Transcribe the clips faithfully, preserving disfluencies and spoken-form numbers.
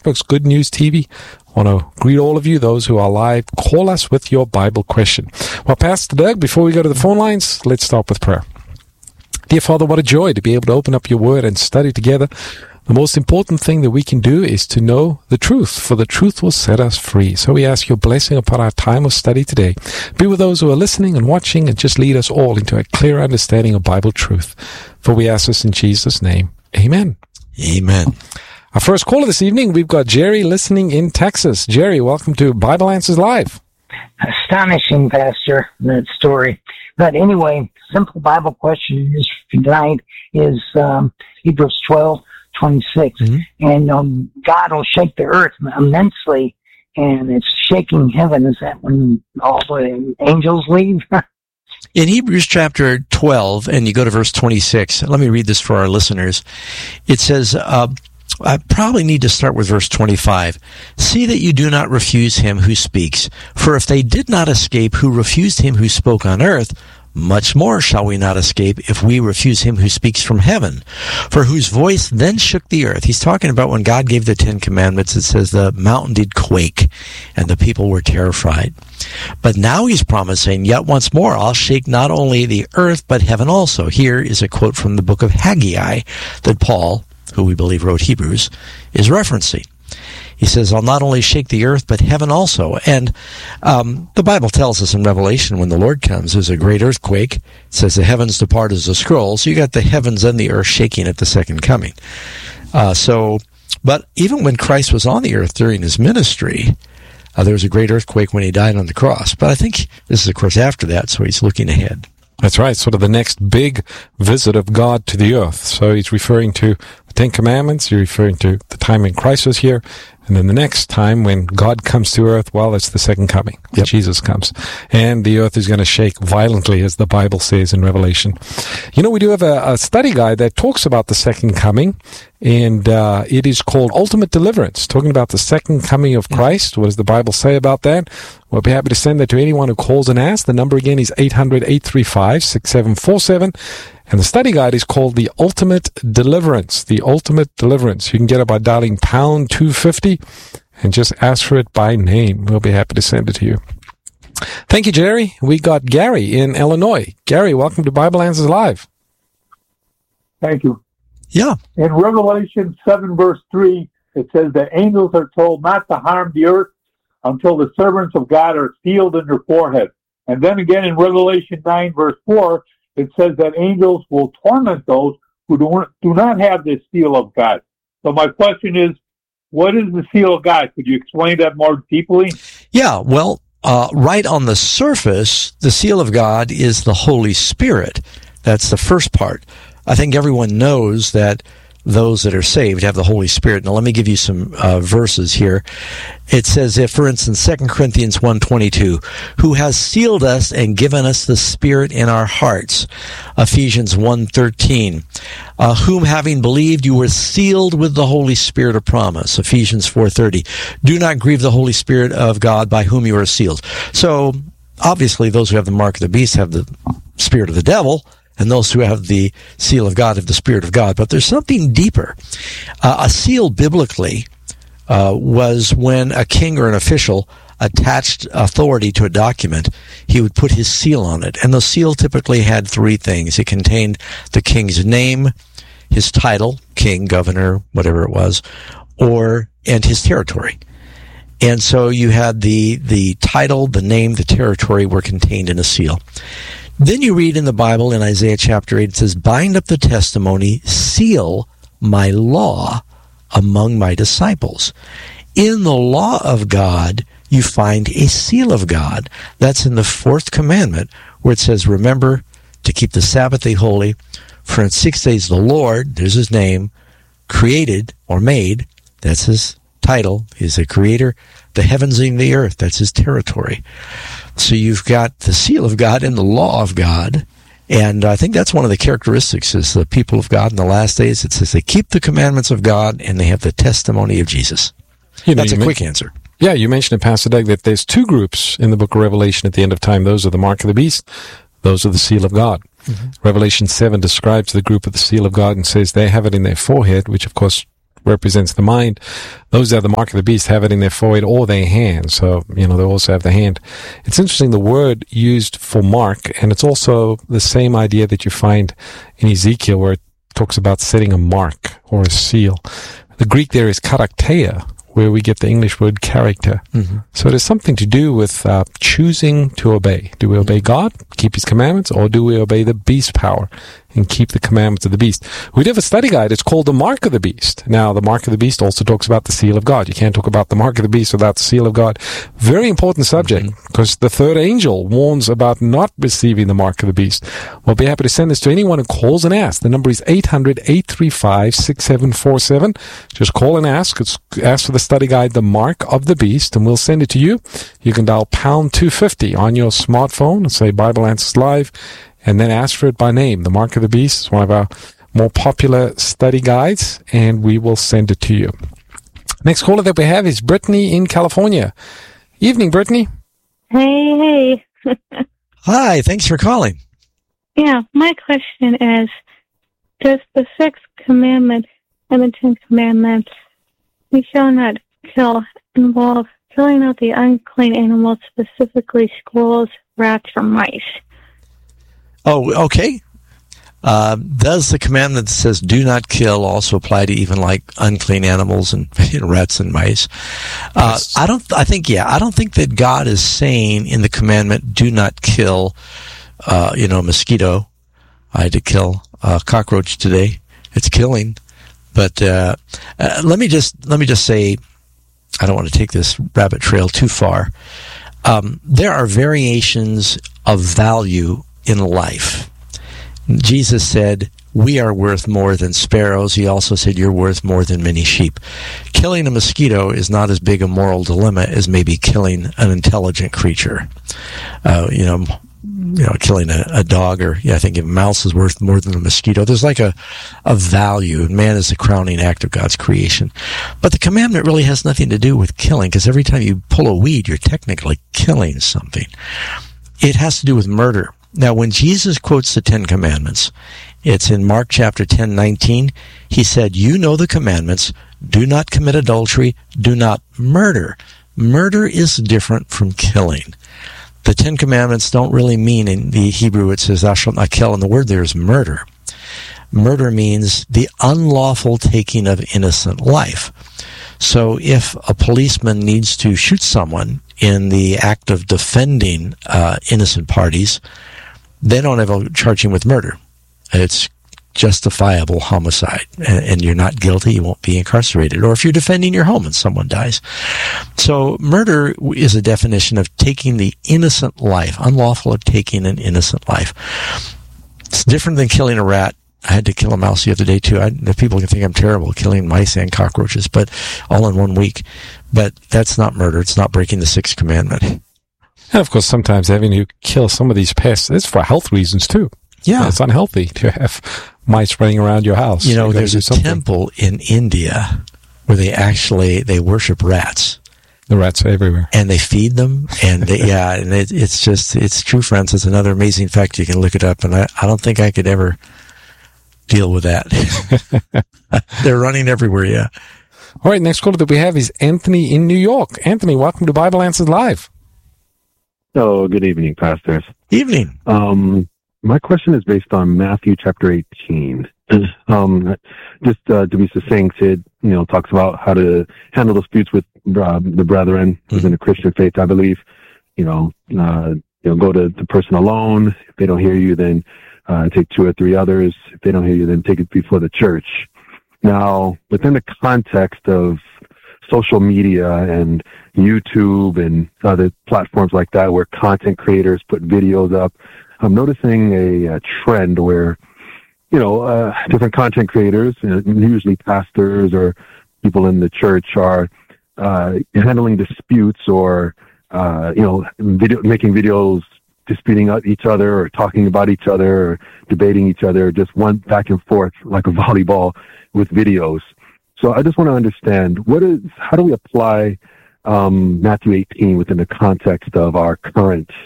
Facebook's Good News T V. I want to greet all of you, those who are live. Call us with your Bible question. Well, Pastor Doug, before we go to the phone lines, let's start with prayer. Dear Father, what a joy to be able to open up your word and study together. The most important thing that we can do is to know the truth, for the truth will set us free. So we ask your blessing upon our time of study today. Be with those who are listening and watching, and just lead us all into a clear understanding of Bible truth. For we ask this in Jesus' name. Amen. Amen. Our first caller this evening, we've got Jerry listening in Texas. Jerry, welcome to Bible Answers Live. Astonishing, Pastor, that story. But anyway, simple Bible question is tonight is um, Hebrews twelve twenty-six, mm-hmm. and um, God will shake the earth immensely, and it's shaking heaven. Is that when all the angels leave? In Hebrews chapter twelve, and you go to verse twenty-six, let me read this for our listeners. It says, uh, I probably need to start with verse twenty-five. See that you do not refuse him who speaks, for if they did not escape who refused him who spoke on earth, much more shall we not escape if we refuse him who speaks from heaven, for whose voice then shook the earth. He's talking about when God gave the Ten Commandments. It says the mountain did quake and the people were terrified. But now he's promising, yet once more I'll shake not only the earth but heaven also. Here is a quote from the book of Haggai that Paul, who we believe wrote Hebrews, is referencing. He says, I'll not only shake the earth, but heaven also. And um, the Bible tells us in Revelation, when the Lord comes, there's a great earthquake. It says the heavens depart as a scroll. So you got the heavens and the earth shaking at the second coming. Uh, so, but even when Christ was on the earth during his ministry, uh, there was a great earthquake when he died on the cross. But I think this is, of course, after that, so he's looking ahead. That's right, sort of the next big visit of God to the earth. So he's referring to the Ten Commandments, he's referring to the time when Christ was here, and then the next time when God comes to earth, well, it's the second coming. Yep. Jesus comes. And the earth is going to shake violently, as the Bible says in Revelation. You know, we do have a, a study guide that talks about the second coming, and uh, it is called Ultimate Deliverance, talking about the second coming of Christ. What does the Bible say about that? We'll be happy to send that to anyone who calls and asks. The number again is eight hundred, eight three five, six seven four seven. And the study guide is called The Ultimate Deliverance. The Ultimate Deliverance. You can get it by dialing pound two fifty and just ask for it by name. We'll be happy to send it to you. Thank you, Jerry. We got Gary in Illinois. Gary, welcome to Bible Answers Live. Thank you. Yeah. In Revelation seven, verse three, it says that angels are told not to harm the earth until the servants of God are sealed in their forehead. And then again in Revelation nine, verse four, it says that angels will torment those who do do not have this seal of God. So my question is, what is the seal of God? Could you explain that more deeply? Yeah, well, uh, right on the surface, the seal of God is the Holy Spirit. That's the first part. I think everyone knows that those that are saved have the Holy Spirit. Now, let me give you some uh, verses here. It says, if, for instance, Second Corinthians one twenty-two, who has sealed us and given us the Spirit in our hearts. Ephesians one thirteen, uh, whom having believed you were sealed with the Holy Spirit of promise. Ephesians four thirty, do not grieve the Holy Spirit of God by whom you are sealed. So, obviously, those who have the mark of the beast have the spirit of the devil, and those who have the seal of God have the Spirit of God. But there's something deeper. Uh, a seal biblically uh, was when a king or an official attached authority to a document, he would put his seal on it. And the seal typically had three things. It contained the king's name, his title, king, governor, whatever it was, or and his territory. And so you had the the title, the name, the territory were contained in a seal. Then you read in the Bible in Isaiah chapter eight, it says, bind up the testimony, seal my law among my disciples. In the law of God, you find a seal of God. That's in the fourth commandment, where it says, remember to keep the Sabbath day holy, for in six days the Lord, there's his name, created or made, that's his title, he's a creator, the heavens and the earth, that's his territory. So you've got the seal of God in the law of God, and I think that's one of the characteristics is the people of God in the last days. It says they keep the commandments of God, and they have the testimony of Jesus. You know, that's a quick answer. Yeah, you mentioned in Pastor Doug that there's two groups in the book of Revelation at the end of time. Those are the mark of the beast. Those are the seal of God. Mm-hmm. Revelation seven describes the group of the seal of God and says they have it in their forehead, which of course represents the mind. Those that have the mark of the beast have it in their forehead or their hand. So, you know, they also have the hand. It's interesting, the word used for mark, and it's also the same idea that you find in Ezekiel where it talks about setting a mark or a seal. The Greek there is karakteia, where we get the English word character. Mm-hmm. So there's something to do with uh, choosing to obey. Do we obey God, keep His commandments, or do we obey the beast power and keep the commandments of the beast? We have a study guide. It's called The Mark of the Beast. Now, the Mark of the Beast also talks about the seal of God. You can't talk about the Mark of the Beast without the seal of God. Very important subject, because mm-hmm. the third angel warns about not receiving the Mark of the Beast. We'll be happy to send this to anyone who calls and asks. The number is eight hundred, eight three five, six seven four seven. Just call and ask. It's, ask for the study guide, The Mark of the Beast, and we'll send it to you. You can dial pound two fifty on your smartphone and say Bible Answers Live, and then ask for it by name. The Mark of the Beast is one of our more popular study guides, and we will send it to you. Next caller that we have is Brittany in California. Evening, Brittany. Hey, hey. Hi, thanks for calling. Yeah, my question is, does the sixth commandment and the Ten Commandments, we shall not kill, involve killing out the unclean animals, specifically squirrels, rats, or mice? Oh, okay. Uh, does the commandment that says do not kill also apply to even like unclean animals and you know, rats and mice? Uh, yes. I don't. I think yeah. I don't think that God is saying in the commandment do not kill. Uh, you know, mosquito. I had to kill a cockroach today. It's killing. But uh, uh, let me just let me just say, I don't want to take this rabbit trail too far. Um, there are variations of value in life. Jesus said, we are worth more than sparrows. He also said, you're worth more than many sheep. Killing a mosquito is not as big a moral dilemma as maybe killing an intelligent creature. Uh, you know, you know, killing a, a dog, or yeah, I think a mouse is worth more than a mosquito. There's like a, a value. Man is the crowning act of God's creation. But the commandment really has nothing to do with killing, because every time you pull a weed, you're technically killing something. It has to do with murder. Now, when Jesus quotes the Ten Commandments, it's in Mark chapter ten, nineteen. He said, you know the commandments. Do not commit adultery. Do not murder. Murder is different from killing. The Ten Commandments don't really mean, in the Hebrew it says, thou shalt not kill, and the word there is murder. Murder means the unlawful taking of innocent life. So if a policeman needs to shoot someone in the act of defending uh, innocent parties, they don't ever charge him with murder. It's justifiable homicide, and, and you're not guilty, you won't be incarcerated. Or if you're defending your home and someone dies. So murder is a definition of taking the innocent life, unlawful of taking an innocent life. It's different than killing a rat. I had to kill a mouse the other day, too. I, the people can think I'm terrible killing mice and cockroaches, but all in one week. But that's not murder. It's not breaking the sixth commandment. And, of course, sometimes having to kill some of these pests is for health reasons, too. Yeah. It's unhealthy to have mice running around your house. You know, there's a temple in India where they actually, they worship rats. The rats are everywhere. And they feed them, and they, yeah, and it, it's just, it's true, friends. It's another amazing fact. You can look it up, and I, I don't think I could ever deal with that. They're running everywhere, yeah. All right, next caller that we have is Anthony in New York. Anthony, welcome to Bible Answers Live. Oh, good evening, pastors. Evening. Um, my question is based on Matthew chapter eighteen. Um, just uh, to be succinct, it you know talks about how to handle disputes with uh, the brethren mm-hmm. within the Christian faith. I believe, you know, uh, you know, go to the person alone. If they don't hear you, then uh, take two or three others. If they don't hear you, then take it before the church. Now, within the context of social media and YouTube and other platforms like that, where content creators put videos up, I'm noticing a, a trend where, you know, uh, different content creators, usually pastors or people in the church, are uh, handling disputes or, uh, you know, video, making videos disputing each other or talking about each other or debating each other, just one back and forth like a volleyball with videos. So I just want to understand, what is, how do we apply um, Matthew eighteen within the context of our current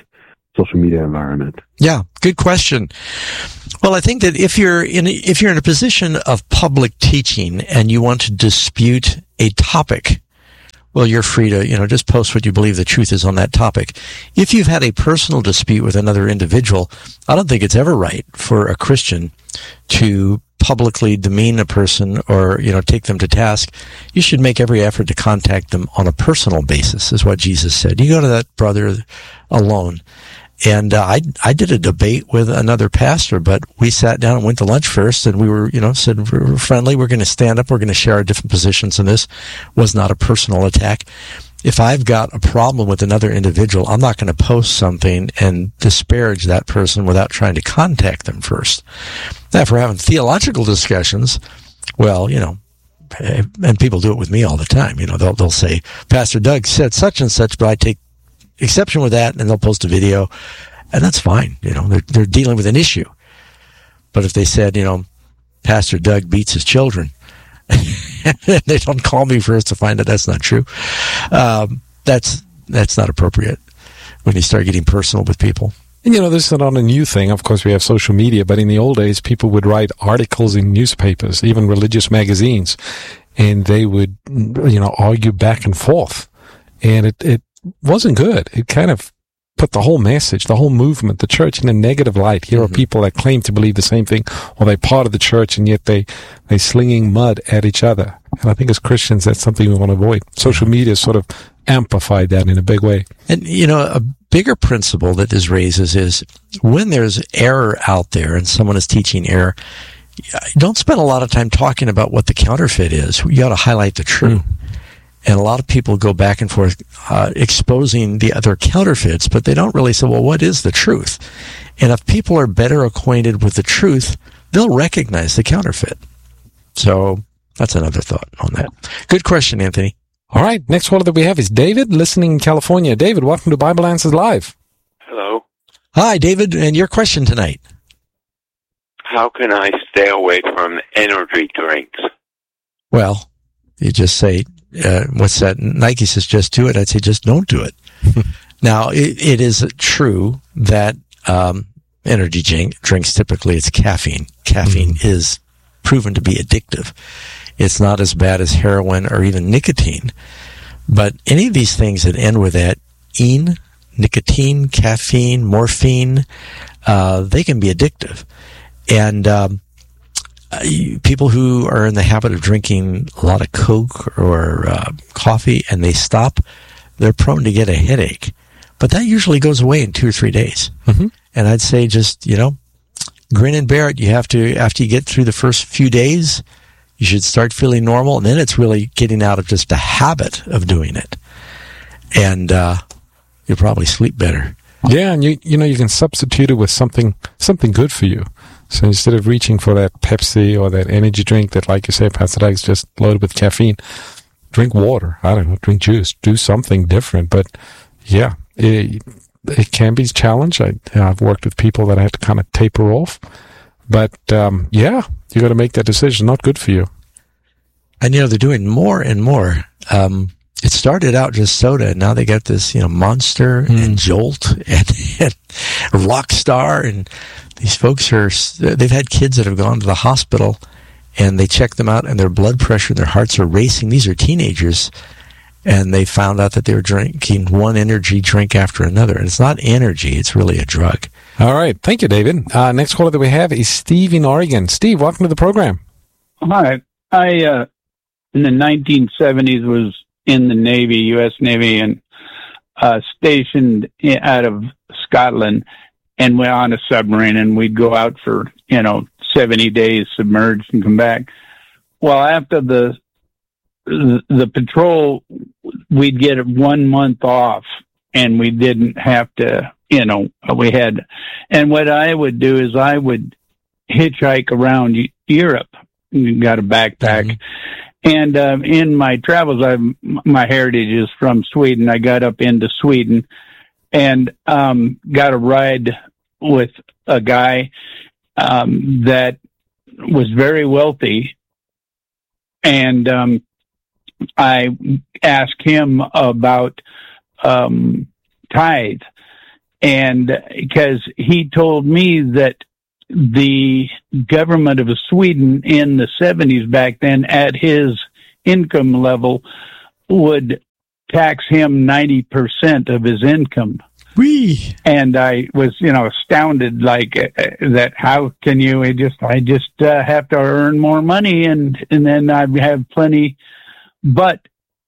social media environment? Yeah, good question. Well, I think that if you're in if you're in a position of public teaching and you want to dispute a topic, well, you're free to, you know, just post what you believe the truth is on that topic. If you've had a personal dispute with another individual, I don't think it's ever right for a Christian to publicly demean a person or, you know, take them to task. You should make every effort to contact them on a personal basis, is what Jesus said. You go to that brother alone. And uh, I I did a debate with another pastor, but we sat down and went to lunch first, and we were, you know, said we're friendly, we're going to stand up, we're going to share our different positions, and this was not a personal attack. If I've got a problem with another individual, I'm not going to post something and disparage that person without trying to contact them first. Now, if we're having theological discussions, well, you know, and people do it with me all the time, you know, they'll, they'll say, Pastor Doug said such and such, but I take exception with that, and they'll post a video, and that's fine. You know, they're, they're dealing with an issue. But if they said, you know, Pastor Doug beats his children, they don't call me first to find out that's not true, um, that's that's not appropriate when you start getting personal with people. And, you know, this is not a new thing. Of course, we have social media, but in the old days, people would write articles in newspapers, even religious magazines, and they would, you know, argue back and forth. And it, it wasn't good. It kind of put the whole message, the whole movement, the church in a negative light. Here mm-hmm. are people that claim to believe the same thing, or they're part of the church, and yet they, they're slinging mud at each other. And I think as Christians, that's something we want to avoid. Social media sort of amplified that in a big way. And, you know, a bigger principle that this raises is when there's error out there and someone is teaching error, don't spend a lot of time talking about what the counterfeit is. You ought to highlight the truth. Mm. And a lot of people go back and forth uh, exposing the other counterfeits, but they don't really say, well, what is the truth? And if people are better acquainted with the truth, they'll recognize the counterfeit. So that's another thought on that. Good question, Anthony. All right. Next caller that we have is David, listening in California. David, welcome to Bible Answers Live. Hello. Hi, David, and your question tonight. How can I stay away from energy drinks? Well, you just say, Uh, what's that? Nike says just do it. I'd say just don't do it. Now, it, it is true that um, energy drink, drinks, typically it's caffeine. Caffeine mm. is proven to be addictive. It's not as bad as heroin or even nicotine. But any of these things that end with that, ine, nicotine, caffeine, morphine, uh, they can be addictive. And um Uh, people who are in the habit of drinking a lot of Coke or uh, coffee and they stop, they're prone to get a headache. But that usually goes away in two or three days. Mm-hmm. And I'd say just, you know, grin and bear it. You have to, after you get through the first few days, you should start feeling normal. And then it's really getting out of just the habit of doing it. And uh, you'll probably sleep better. Yeah, and you you know, you can substitute it with something something good for you. So instead of reaching for that Pepsi or that energy drink that, like you say, Pastor Doug, is just loaded with caffeine, drink water. I don't know, drink juice. Do something different. But, yeah, it, it can be a challenge. I, I've worked with people that I had to kind of taper off. But, um, yeah, you got to make that decision. Not good for you. And, you know, they're doing more and more. Um, it started out just soda, and now they got this, you know, Monster mm. and Jolt and, and Rockstar, and these folks are, they've had kids that have gone to the hospital and they check them out and their blood pressure and their hearts are racing. These are teenagers, and they found out that they were drinking one energy drink after another. And it's not energy, it's really a drug. All right. Thank you, David. Uh, next caller that we have is Steve in Oregon. Steve, welcome to the program. Hi. I, uh, in the nineteen seventies was in the Navy, U S Navy, and uh, stationed out of Scotland. And we're on a submarine, and we'd go out for, you know, seventy days submerged and come back. Well, after the the, the patrol, we'd get one month off, and we didn't have to, you know, we had. And what I would do is I would hitchhike around Europe. We got a backpack. Mm-hmm. And um, in my travels, I my heritage is from Sweden. I got up into Sweden and um, got a ride with a guy um, that was very wealthy. And um, I asked him about um, tithe. And because he told me that the government of Sweden in the seventies back then at his income level would tax him ninety percent of his income. Wee. And I was, you know, astounded, like uh, that. How can you? I just, I just uh, have to earn more money, and and then I have plenty. But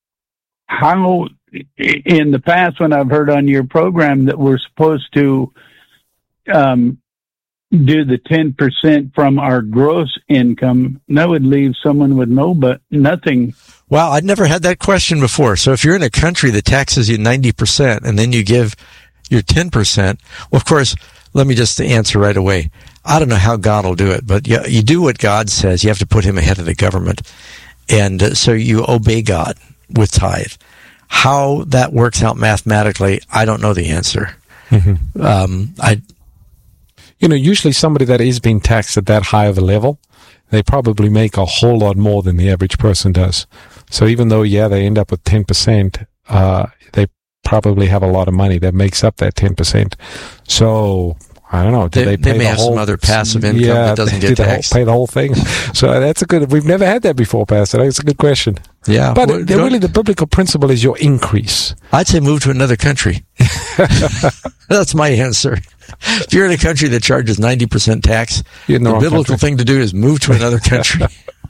how? In the past, when I've heard on your program that we're supposed to um, do the ten percent from our gross income, that would leave someone with no, but nothing. Wow, I'd never had that question before. So if you're in a country that taxes you ninety percent and then you give your ten percent, well, of course, let me just answer right away. I don't know how God will do it, but you, you do what God says. You have to put him ahead of the government. And uh, so you obey God with tithe. How that works out mathematically, I don't know the answer. Mm-hmm. Um, I, you know, usually somebody that is being taxed at that high of a level, they probably make a whole lot more than the average person does. So even though, yeah, they end up with ten percent, uh, they probably have a lot of money that makes up that ten percent. So, I don't know. Do they, they, pay they may the have whole, some other passive income yeah, that doesn't get they taxed. Pay the whole thing. So that's a good, we've never had that before, Pastor. That's a good question. Yeah. But well, the, really the biblical principle is your increase. I'd say move to another country. That's my answer. If you're in a country that charges ninety percent tax, the, the biblical country. thing to do is move to another country.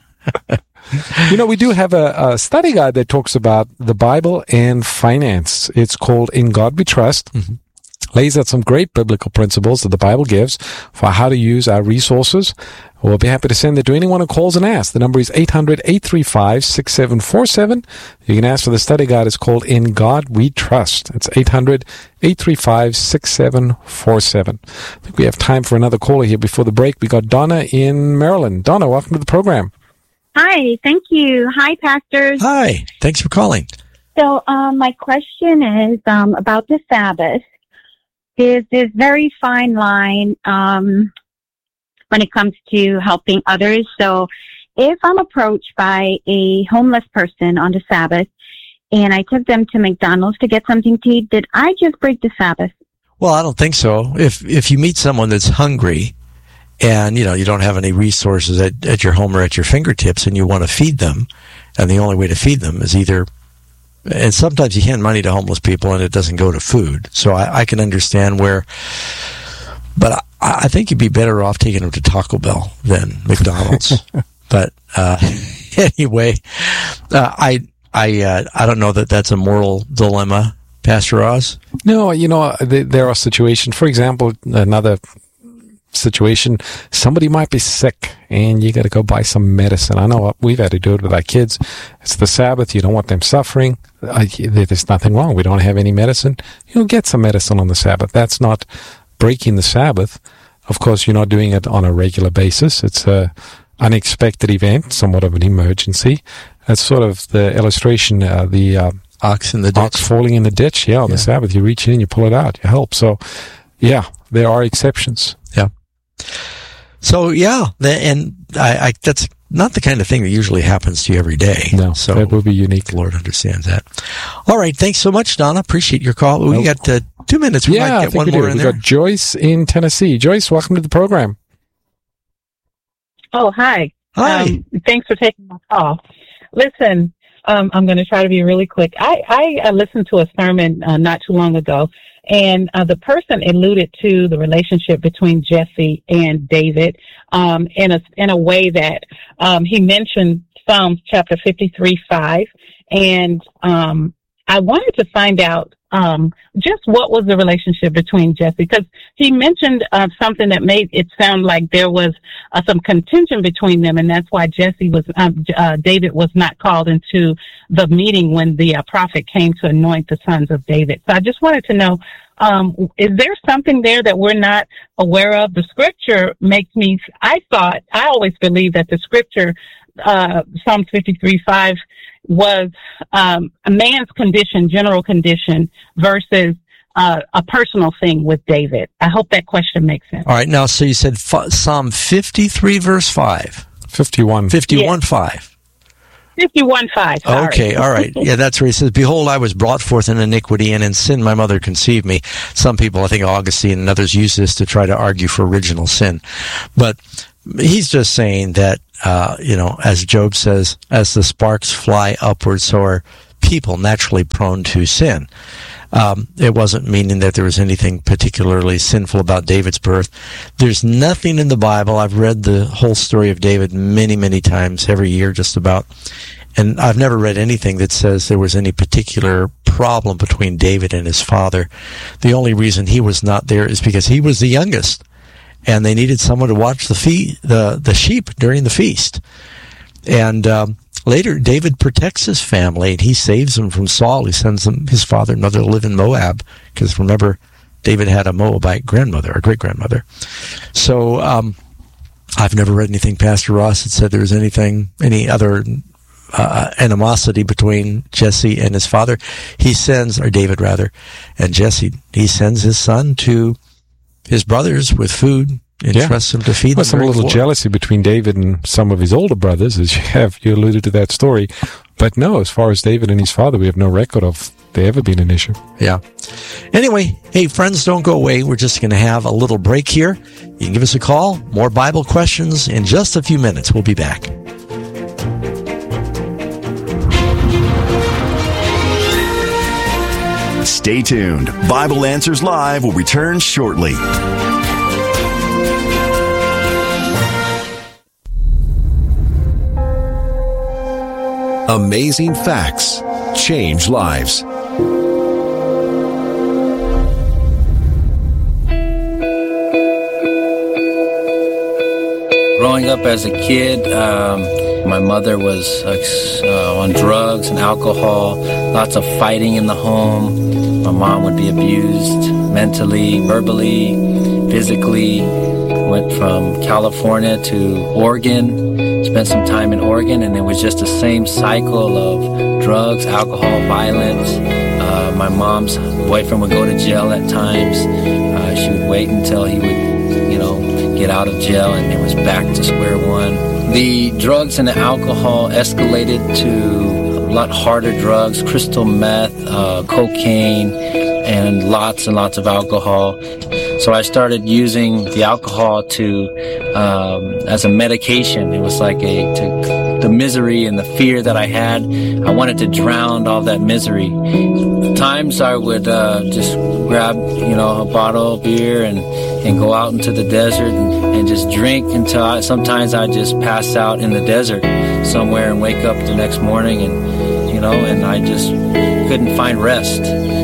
You know, we do have a, a study guide that talks about the Bible and finance. It's called In God We Trust. Mm-hmm. Lays out some great biblical principles that the Bible gives for how to use our resources. We'll be happy to send it to anyone who calls and asks. The number is eight hundred, eight three five, six seven four seven. You can ask for the study guide. It's called In God We Trust. It's eight hundred, eight three five, six seven four seven. I think we have time for another caller here before the break. We got Donna in Maryland. Donna, welcome to the program. Hi, thank you. Hi, pastors. Hi, thanks for calling. So um, my question is um, about the Sabbath. There's this very fine line um, when it comes to helping others. So if I'm approached by a homeless person on the Sabbath and I took them to McDonald's to get something to eat, did I just break the Sabbath? Well, I don't think so. If if you meet someone that's hungry and, you know, you don't have any resources at, at your home or at your fingertips and you want to feed them, and the only way to feed them is either, and sometimes you hand money to homeless people and it doesn't go to food. So I, I can understand where, but I, I think you'd be better off taking them to Taco Bell than McDonald's. But uh, anyway, uh, I I uh, I don't know that that's a moral dilemma, Pastor Oz. No, you know, there are situations. For example, another situation, somebody might be sick and you got to go buy some medicine. I know we've had to do it with our kids. It's the Sabbath. You don't want them suffering. I, there's nothing wrong. We don't have any medicine. You'll get some medicine on the Sabbath. That's not breaking the Sabbath. Of course, you're not doing it on a regular basis. It's a unexpected event, somewhat of an emergency. That's sort of the illustration, uh, the uh, ox in the ditch. Ox falling in the ditch. Yeah, on yeah. the Sabbath, you reach in, you pull it out, you help. So, yeah, there are exceptions. Yeah. So, yeah, and I, I, that's not the kind of thing that usually happens to you every day. No, so that would be unique. The Lord understands that. All right, thanks so much, Donna. Appreciate your call. We oh. got uh, two minutes. We yeah, might get I think one we more do. in we there. got Joyce in Tennessee. Joyce, welcome to the program. Oh, hi. Hi. Um, thanks for taking my call. Listen, um, I'm going to try to be really quick. I, I uh, listened to a sermon uh, not too long ago, and uh, the person alluded to the relationship between Jesse and David um, in a in a way that um, he mentioned Psalms chapter fifty-three five, and um, I wanted to find out um, just what was the relationship between Jesse, because he mentioned uh, something that made it sound like there was uh, some contention between them, and that's why Jesse was um, uh, David was not called into the meeting when the uh, prophet came to anoint the sons of David. So I just wanted to know, um, is there something there that we're not aware of? The scripture makes me, I thought, I always believed that the scripture, uh, Psalm fifty-three five, was um, a man's condition, general condition, versus uh, a personal thing with David. I hope that question makes sense. All right. Now, so you said Psalm fifty-three, verse five. fifty-one. fifty-one, yes. five. fifty-one five. Sorry. Okay, all right. Yeah, that's where he says, "Behold, I was brought forth in iniquity, and in sin my mother conceived me." Some people, I think Augustine and others, use this to try to argue for original sin. But he's just saying that, uh, you know, as Job says, as the sparks fly upward, so are people naturally prone to sin. Um, it wasn't meaning that there was anything particularly sinful about David's birth. There's nothing in the Bible. I've read the whole story of David many, many times, every year just about, and I've never read anything that says there was any particular problem between David and his father. The only reason he was not there is because he was the youngest, and they needed someone to watch the fe- the, the sheep during the feast. And um, later, David protects his family, and he saves them from Saul. He sends them, his father and mother to live in Moab, because remember, David had a Moabite grandmother, or great-grandmother. So um, I've never read anything, Pastor Ross, that said there was anything, any other uh, animosity between Jesse and his father. He sends, or David rather, and Jesse, he sends his son to his brothers with food, and yeah. trusts him to feed well, them. Some little forward. jealousy jealousy between David and some of his older brothers, as you have, you alluded to that story. But no, as far as David and his father, we have no record of there ever being an issue. Yeah. Anyway, hey, friends, don't go away. We're just going to have a little break here. You can give us a call. More Bible questions in just a few minutes. We'll be back. Stay tuned. Bible Answers Live will return shortly. Amazing facts change lives. Growing up as a kid, um, my mother was uh, on drugs and alcohol, lots of fighting in the home. My mom would be abused mentally, verbally, physically. Went from California to Oregon, spent some time in Oregon, and it was just the same cycle of drugs, alcohol, violence. Uh, my mom's boyfriend would go to jail at times. Uh, she would wait until he would, you know, get out of jail, and it was back to square one. The drugs and the alcohol escalated to a lot harder drugs, crystal meth, uh, cocaine, and lots and lots of alcohol. So I started using the alcohol to um, as a medication. It was like a to, the misery and the fear that I had. I wanted to drown all that misery. At times I would uh, just grab, you know, a bottle of beer and, and go out into the desert and, and just drink until I, sometimes I just pass out in the desert somewhere and wake up the next morning and, you know, and I just couldn't find rest.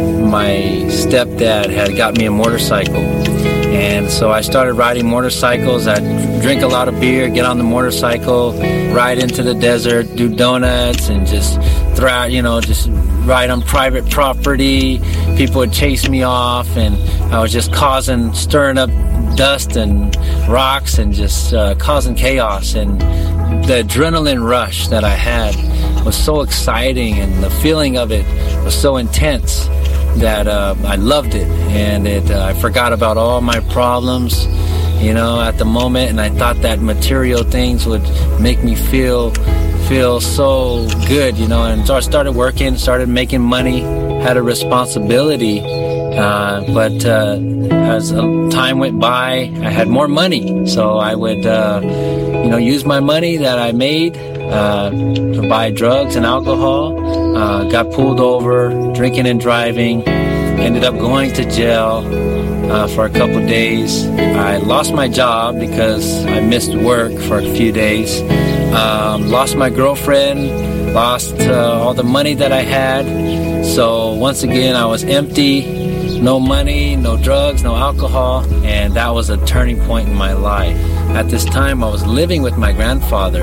My stepdad had got me a motorcycle, and so I started riding motorcycles. I'd drink a lot of beer, get on the motorcycle, ride into the desert, do donuts, and just throw out, you know, just ride on private property. People would chase me off, and I was just causing, stirring up dust and rocks and just uh, causing chaos. And the adrenaline rush that I had was so exciting, and the feeling of it was so intense that uh, I loved it, and it uh, I forgot about all my problems, you know, at the moment, and I thought that material things would make me feel feel so good, you know. And so I started working, started making money, had a responsibility, uh, but uh, as time went by, I had more money, so I would uh, you know, use my money that I made uh, to buy drugs and alcohol. Uh, got pulled over, drinking and driving, ended up going to jail uh, for a couple days. I lost my job because I missed work for a few days. Um, lost my girlfriend, lost uh, all the money that I had. So once again, I was empty, no money, no drugs, no alcohol, and that was a turning point in my life. At this time, I was living with my grandfather,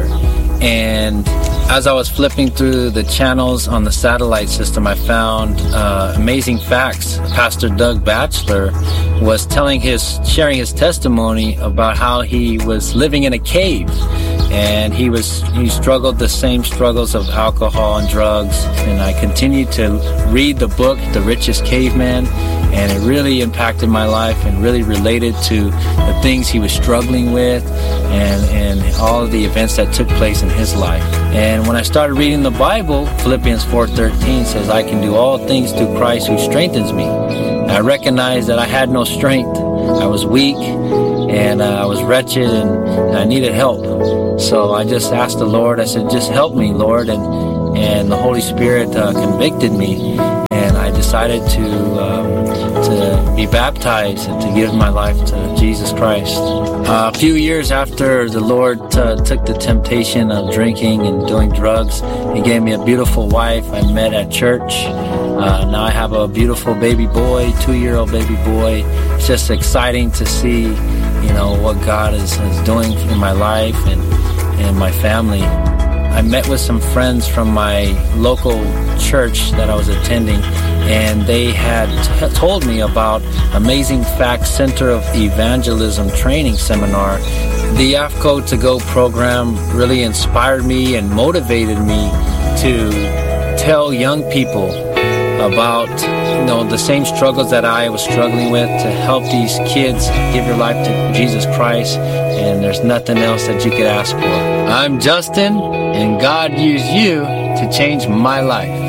and as I was flipping through the channels on the satellite system, I found uh, Amazing Facts. Pastor Doug Batchelor was telling his, sharing his testimony about how he was living in a cave, and he was he struggled the same struggles of alcohol and drugs. And I continued to read the book, The Richest Caveman, and it really impacted my life and really related to the things he was struggling with and, and all of the events that took place in his life. And when I started reading the Bible, Philippians four thirteen says, I can do all things through Christ who strengthens me. And I recognized that I had no strength. I was weak, and uh, I was wretched, and, and I needed help. So I just asked the Lord, I said, just help me, Lord. And and the Holy Spirit uh, convicted me, and I decided to um, to be baptized and to give my life to Jesus Christ. Uh, a few years after the Lord uh, took the temptation of drinking and doing drugs, He gave me a beautiful wife I met at church. Uh, now I have a beautiful baby boy, two-year-old baby boy. It's just exciting to see, you know, what God is, is doing in my life and, and my family. I met with some friends from my local church that I was attending, and they had t- told me about Amazing Facts Center of Evangelism Training Seminar. The A F C O To Go program really inspired me and motivated me to tell young people about, you know, the same struggles that I was struggling with, to help these kids give your life to Jesus Christ, and there's nothing else that you could ask for. I'm Justin, and God used you to change my life.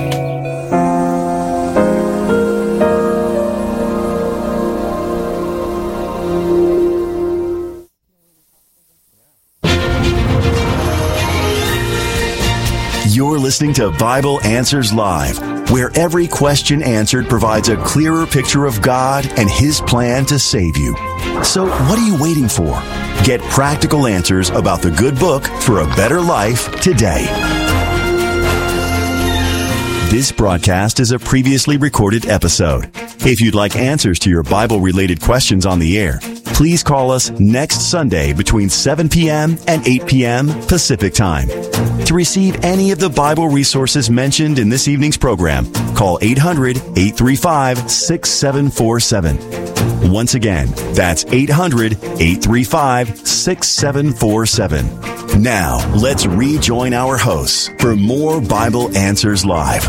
You're listening to Bible Answers Live, where every question answered provides a clearer picture of God and His plan to save you. So what are you waiting for? Get practical answers about the good book for a better life today. This broadcast is a previously recorded episode. If you'd like answers to your Bible-related questions on the air, please call us next Sunday between seven p.m. and eight p.m. Pacific Time. To receive any of the Bible resources mentioned in this evening's program, call eight hundred, eight three five, six seven four seven. Once again, that's eight hundred, eight three five, six seven four seven. Now, let's rejoin our hosts for more Bible Answers Live.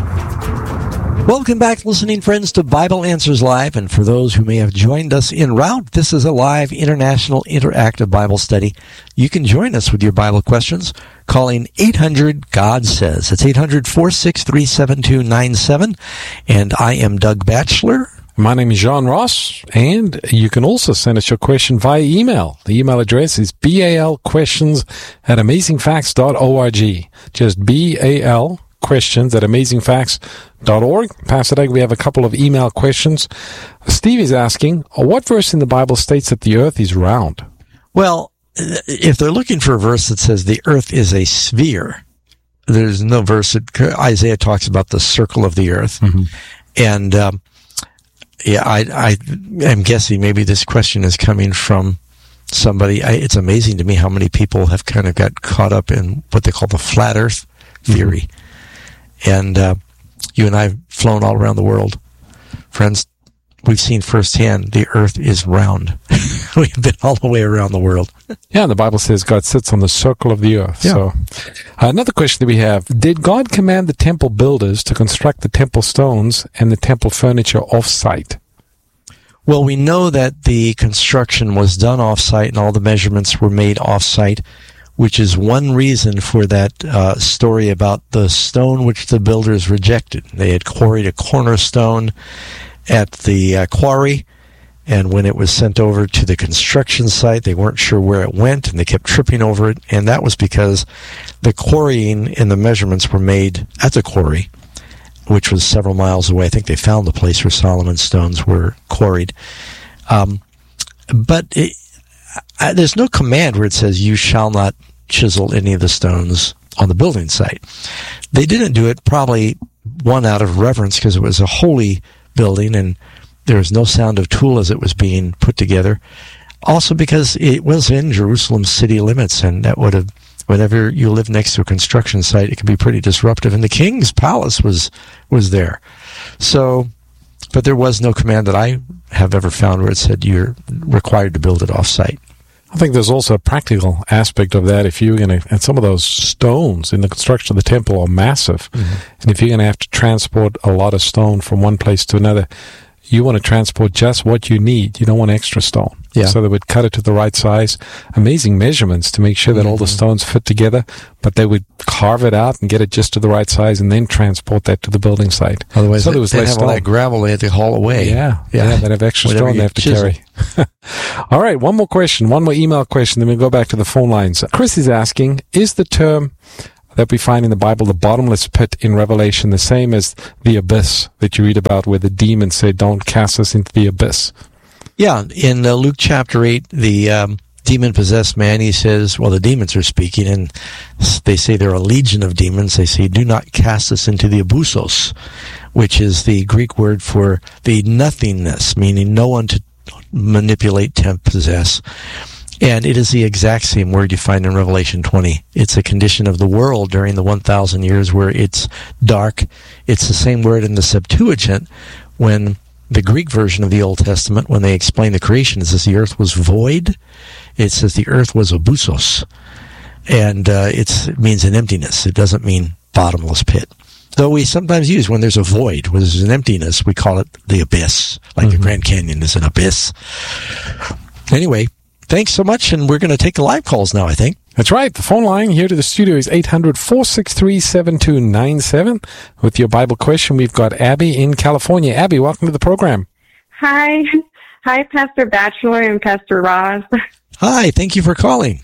Welcome back, listening friends, to Bible Answers Live. And for those who may have joined us en route, this is a live international interactive Bible study. You can join us with your Bible questions calling eight hundred God Says. It's eight hundred, four six three, seven two nine seven. And I am Doug Batchelor. My name is John Ross, and you can also send us your question via email. The email address is balquestions at amazingfacts dot org. Just B A L questions at amazingfacts dot org. Pastor Doug, we have a couple of email questions. Steve is asking, what verse in the Bible states that the earth is round? Well, if they're looking for a verse that says the earth is a sphere, there's no verse that Isaiah talks about the circle of the earth. Mm-hmm. And, um, yeah, I, I am guessing maybe this question is coming from somebody. I, it's amazing to me how many people have kind of got caught up in what they call the flat earth theory. Mm-hmm. And, uh, you and I have flown all around the world. Friends, we've seen firsthand the earth is round. We've been all the way around the world. Yeah, the Bible says God sits on the circle of the earth. Yeah. So, uh, another question that we have, did God command the temple builders to construct the temple stones and the temple furniture off-site? Well, we know that the construction was done off-site and all the measurements were made off-site, which is one reason for that uh, story about the stone which the builders rejected. They had quarried a cornerstone at the uh, quarry, and when it was sent over to the construction site, they weren't sure where it went, and they kept tripping over it, and that was because the quarrying and the measurements were made at the quarry, which was several miles away. I think they found the place where Solomon's stones were quarried. Um, but it, I, there's no command where it says, you shall not chisel any of the stones on the building site. They didn't do it, probably one out of reverence, because it was a holy building and there was no sound of tool as it was being put together. Also because it was in Jerusalem's city limits, and that would have, whenever you live next to a construction site, it can be pretty disruptive. And the king's palace was was there. So, but there was no command that I have ever found where it said you're required to build it off-site. I think there's also a practical aspect of that. If you're going to, and some of those stones in the construction of the temple are massive, Mm-hmm. and if you're going to have to transport a lot of stone from one place to another, you want to transport just what you need. You don't want extra stone. Yeah. So they would cut it to the right size. Amazing measurements to make sure that mm-hmm. all the stones fit together, but they would carve it out and get it just to the right size and then transport that to the building site. Otherwise, so they, there was they'd less have stone. all that gravel they had to haul away. Yeah. Yeah. yeah they'd have extra Whatever stone they have to chisel. carry. All right. One more question, one more email question, then we'll go back to the phone lines. Chris is asking, is the term that we find in the Bible, the bottomless pit in Revelation, the same as the abyss that you read about where the demons say, don't cast us into the abyss? Yeah, in uh, Luke chapter eight, the um, demon-possessed man, he says, well, the demons are speaking, and they say they're a legion of demons. They say, do not cast us into the abusos, which is the Greek word for the nothingness, meaning no one to manipulate, tempt, possess. And it is the exact same word you find in Revelation twenty. It's a condition of the world during the one thousand years where it's dark. It's the same word in the Septuagint when the Greek version of the Old Testament, when they explain the creation, it says the earth was void. It says the earth was abusos. And uh, it's, it means an emptiness. It doesn't mean bottomless pit. Though we sometimes use when there's a void, when there's an emptiness, we call it the abyss. Like mm-hmm. the Grand Canyon is an abyss. Anyway, thanks so much, and we're going to take the live calls now, I think. That's right. The phone line here to the studio is eight hundred, four six three, seven two nine seven. With your Bible question, we've got Abby in California. Abby, welcome to the program. Hi. Hi, Pastor Batchelor and Pastor Ross. Hi, thank you for calling.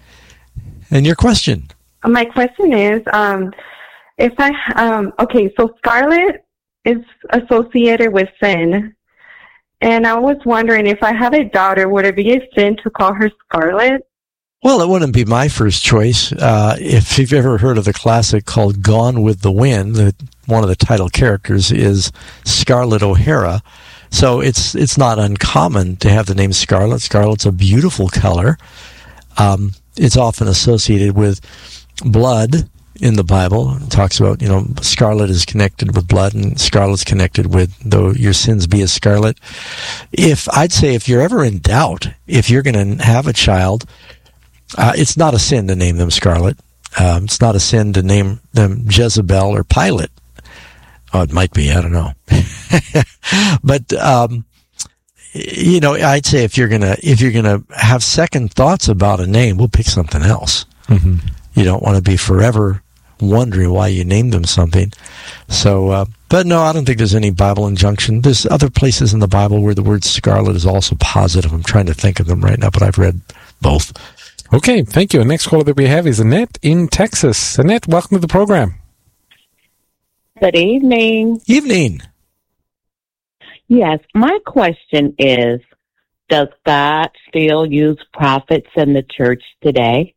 And your question? My question is, um, if I, um, okay, so scarlet is associated with sin. And I was wondering, if I have a daughter, would it be a sin to call her Scarlet? Well, it wouldn't be my first choice. Uh, if you've ever heard of the classic called Gone with the Wind, the, one of the title characters is Scarlett O'Hara. So it's it's not uncommon to have the name Scarlet. Scarlet's a beautiful color. Um, it's often associated with blood in the Bible. It talks about, you know, scarlet is connected with blood, and scarlet's connected with, though your sins be as scarlet. If, I'd say if you're ever in doubt, if you're going to have a child, uh, it's not a sin to name them Scarlet. Um, it's not a sin to name them Jezebel or Pilate. Oh, it might be, I don't know. But, um, you know, I'd say if you're going to, if you're going to have second thoughts about a name, we'll pick something else. Mm-hmm. You don't want to be forever wondering why you named them something. So, uh, but no, I don't think there's any Bible injunction. There's other places in the Bible where the word scarlet is also positive. I'm trying to think of them right now, but I've read both. Okay, thank you. Next caller that we have is Annette in Texas. Annette, welcome to the program. Good evening. Evening. Yes, my question is, does God still use prophets in the church today?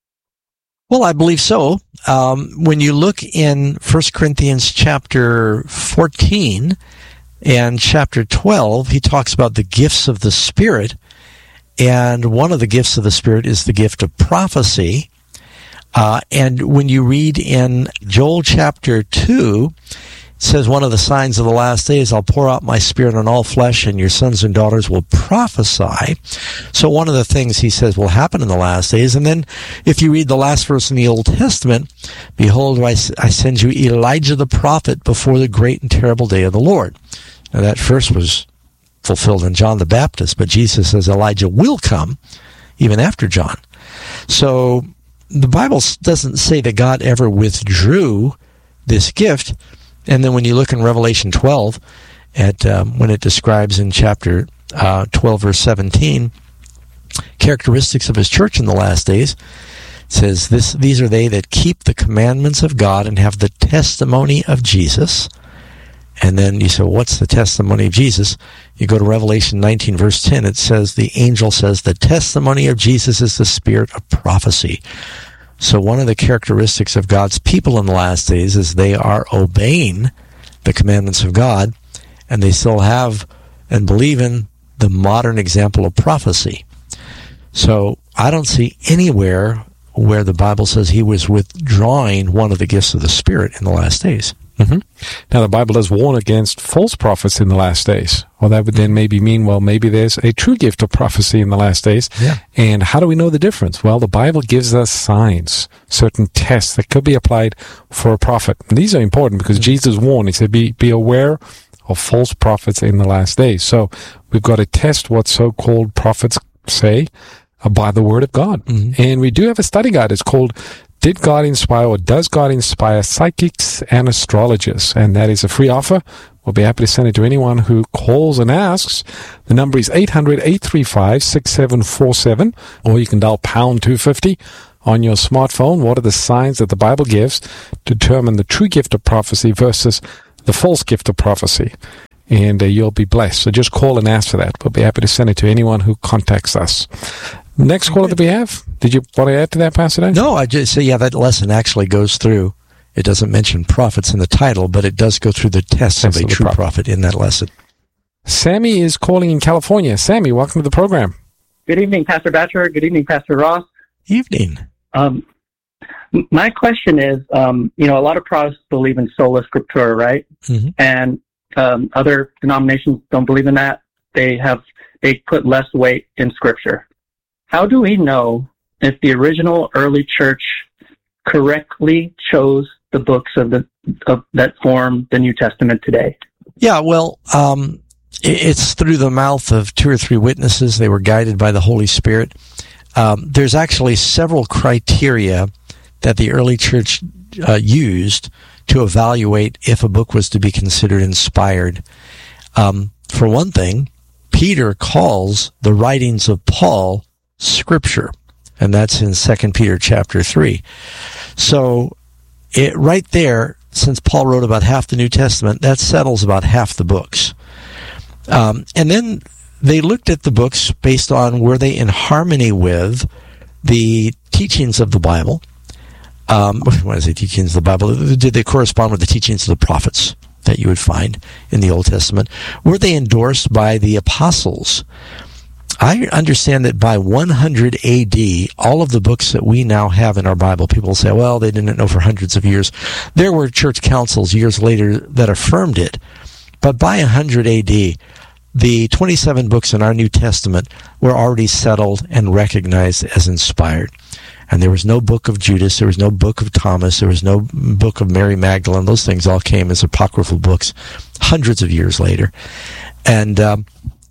Well, I believe so. Um, when you look in First Corinthians chapter fourteen and chapter twelve, he talks about the gifts of the Spirit. And one of the gifts of the Spirit is the gift of prophecy. Uh, and when you read in Joel chapter two, it says, one of the signs of the last days, I'll pour out my Spirit on all flesh, and your sons and daughters will prophesy. So one of the things he says will happen in the last days. And then if you read the last verse in the Old Testament, behold, I, I send you Elijah the prophet before the great and terrible day of the Lord. Now that first was fulfilled in John the Baptist, but Jesus says Elijah will come even after John. So the Bible doesn't say that God ever withdrew this gift. And then when you look in Revelation twelve, at um, when it describes in chapter uh, twelve, verse seventeen, characteristics of his church in the last days, it says, "This these are they that keep the commandments of God and have the testimony of Jesus." And then you say, well, what's the testimony of Jesus? You go to Revelation nineteen, verse ten, it says, the angel says, the testimony of Jesus is the spirit of prophecy. So one of the characteristics of God's people in the last days is they are obeying the commandments of God, and they still have and believe in the modern example of prophecy. So I don't see anywhere where the Bible says he was withdrawing one of the gifts of the Spirit in the last days. Mm-hmm. Now, the Bible does warn against false prophets in the last days. Well, that would then maybe mean, well, maybe there's a true gift of prophecy in the last days. Yeah. And how do we know the difference? Well, the Bible gives us signs, certain tests that could be applied for a prophet. And these are important because mm-hmm. Jesus warned. He said, be, be aware of false prophets in the last days. So we've got to test what so-called prophets say uh, by the Word of God. Mm-hmm. And we do have a study guide. It's called Did God Inspire or Does God Inspire Psychics and Astrologers? And that is a free offer. We'll be happy to send it to anyone who calls and asks. The number is eight hundred, eight three five, six seven four seven, or you can dial pound two fifty on your smartphone. What are the signs that the Bible gives to determine the true gift of prophecy versus the false gift of prophecy? And uh, you'll be blessed. So just call and ask for that. We'll be happy to send it to anyone who contacts us. Next caller that we have, did you want to add to that, Pastor Dan? No, I just say, yeah, that lesson actually goes through. It doesn't mention prophets in the title, but it does go through the tests of a true prophet. prophet in that lesson. Sammy is calling in California. Sammy, welcome to the program. Good evening, Pastor Batcher. Good evening, Pastor Ross. Evening. Um, my question is, um, you know, a lot of Protestants believe in sola scriptura, right? Mm-hmm. And um, other denominations don't believe in that. They have they put less weight in Scripture. How do we know if the original early church correctly chose the books of the of that form the New Testament today? Yeah, well, um, it's through the mouth of two or three witnesses. They were guided by the Holy Spirit. Um, there's actually several criteria that the early church uh, used to evaluate if a book was to be considered inspired. Um, for one thing, Peter calls the writings of Paul Scripture, and that's in Second Peter chapter three. So it right there, since Paul wrote about half the New Testament, that settles about half the books. Um, and then they looked at the books based on were they in harmony with the teachings of the Bible. Um, when I say teachings of the Bible, did they correspond with the teachings of the prophets that you would find in the Old Testament? Were they endorsed by the apostles? I understand that by one hundred A D, all of the books that we now have in our Bible, people say, well, they didn't know for hundreds of years. There were church councils years later that affirmed it. But by one hundred A D, the twenty-seven books in our New Testament were already settled and recognized as inspired. And there was no book of Judas, there was no book of Thomas, there was no book of Mary Magdalene. Those things all came as apocryphal books hundreds of years later. And um,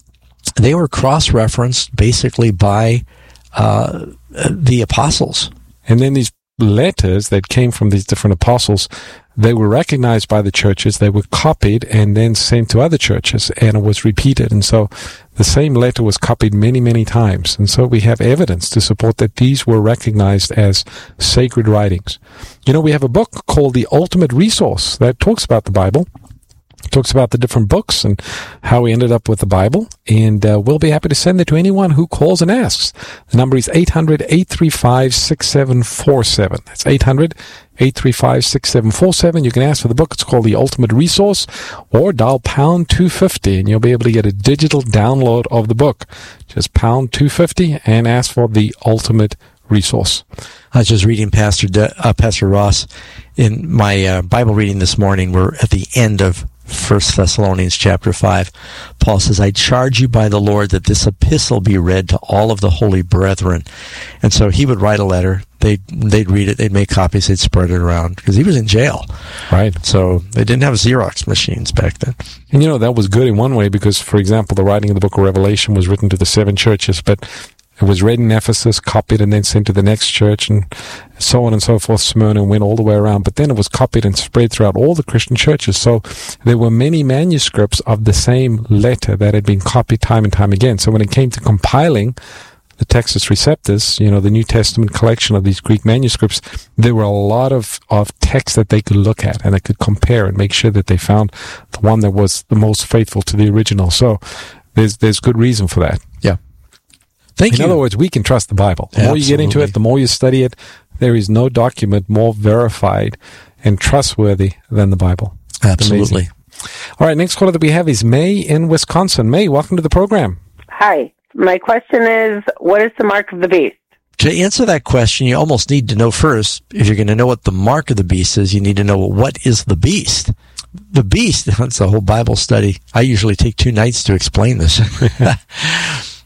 they were cross-referenced basically by uh, the apostles. And then these letters that came from these different apostles, they were recognized by the churches, they were copied and then sent to other churches, and it was repeated. And so the same letter was copied many, many times. And so we have evidence to support that these were recognized as sacred writings. You know, we have a book called The Ultimate Resource that talks about the Bible. It talks about the different books and how we ended up with the Bible. And uh, we'll be happy to send it to anyone who calls and asks. The number is eight hundred, eight three five, six seven four seven. That's eight hundred, eight three five, six seven four seven. You can ask for the book. It's called The Ultimate Resource, or dial pound two fifty and you'll be able to get a digital download of the book. Just pound two fifty and ask for The Ultimate Resource. I was just reading Pastor De, uh, Pastor Ross in my uh, Bible reading this morning. We're at the end of First Thessalonians chapter five. Paul says, I charge you by the Lord that this epistle be read to all of the holy brethren. And so he would write a letter. They'd, they'd read it. They'd make copies. They'd spread it around because he was in jail. Right. So they didn't have Xerox machines back then. And you know, that was good in one way because, for example, the writing of the book of Revelation was written to the seven churches, but it was read in Ephesus, copied, and then sent to the next church, and so on and so forth. Smyrna went all the way around. But then it was copied and spread throughout all the Christian churches. So there were many manuscripts of the same letter that had been copied time and time again. So when it came to compiling the Textus Receptus, you know, the New Testament collection of these Greek manuscripts, there were a lot of, of texts that they could look at and they could compare and make sure that they found the one that was the most faithful to the original. So there's there's good reason for that. Yeah. Thank in you. other words, we can trust the Bible. The Absolutely. more you get into it, the more you study it, there is no document more verified and trustworthy than the Bible. Absolutely. Amazing. All right, next caller that we have is May in Wisconsin. May, welcome to the program. Hi. My question is, what is the mark of the beast? To answer that question, you almost need to know first, if you're going to know what the mark of the beast is, you need to know what is the beast. The beast, that's a whole Bible study. I usually take two nights to explain this.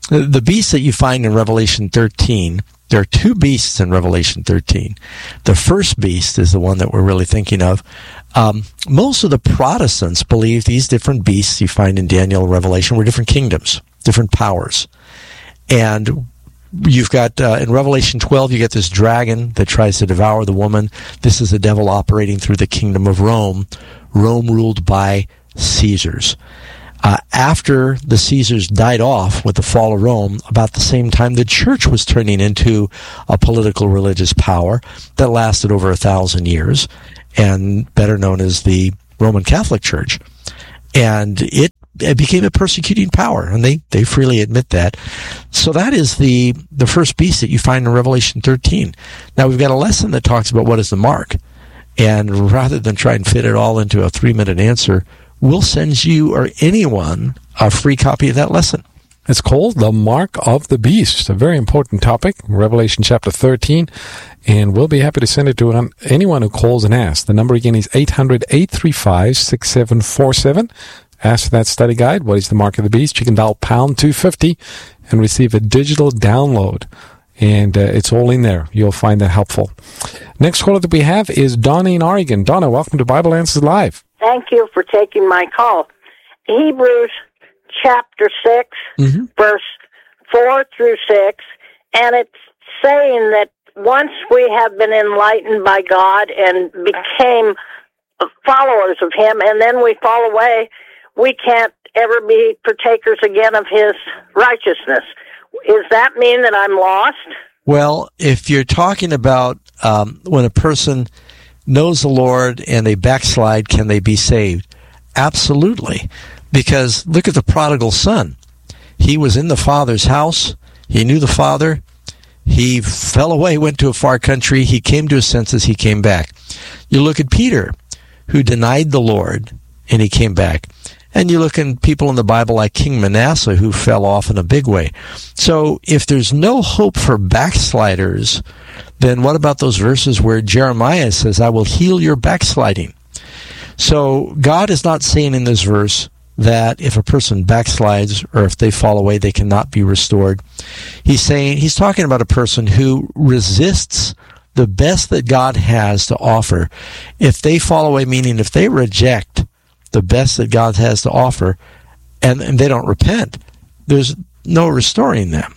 The beast that you find in Revelation thirteen, there are two beasts in Revelation thirteen. The first beast is the one that we're really thinking of. Um, most of the Protestants believe these different beasts you find in Daniel and Revelation were different kingdoms, different powers. And you've got, uh, in Revelation twelve, you get this dragon that tries to devour the woman. This is the devil operating through the kingdom of Rome, Rome ruled by Caesars. Uh, after the Caesars died off with the fall of Rome, about the same time the church was turning into a political religious power that lasted over a thousand years, and better known as the Roman Catholic Church. And it, it became a persecuting power, and they, they freely admit that. So that is the, the first beast that you find in Revelation thirteen. Now we've got a lesson that talks about what is the mark. And rather than try and fit it all into a three-minute answer, we'll send you or anyone a free copy of that lesson. It's called The Mark of the Beast, a very important topic, Revelation chapter thirteen, and we'll be happy to send it to anyone who calls and asks. The number again is eight hundred, eight three five, six seven four seven. Ask for that study guide, What is the Mark of the Beast? You can dial pound two fifty and receive a digital download, and uh, it's all in there. You'll find that helpful. Next caller that we have is Donna in Oregon. Donna, welcome to Bible Answers Live. Thank you for taking my call. Hebrews chapter six, mm-hmm. verse four through six, and it's saying that once we have been enlightened by God and became followers of Him, and then we fall away, we can't ever be partakers again of His righteousness. Does that mean that I'm lost? Well, if you're talking about um, when a person knows the Lord and they backslide, can they be saved? Absolutely. Because look at the prodigal son. He was in the father's house. He knew the father. He fell away, went to a far country. He came to his senses. He came back. You look at Peter, who denied the Lord, and he came back. And you look at people in the Bible like King Manasseh, who fell off in a big way. So if there's no hope for backsliders, then what about those verses where Jeremiah says, I will heal your backsliding? So God is not saying in this verse that if a person backslides or if they fall away, they cannot be restored. He's saying, he's talking about a person who resists the best that God has to offer. If they fall away, meaning if they reject the best that God has to offer, and, and they don't repent, there's no restoring them.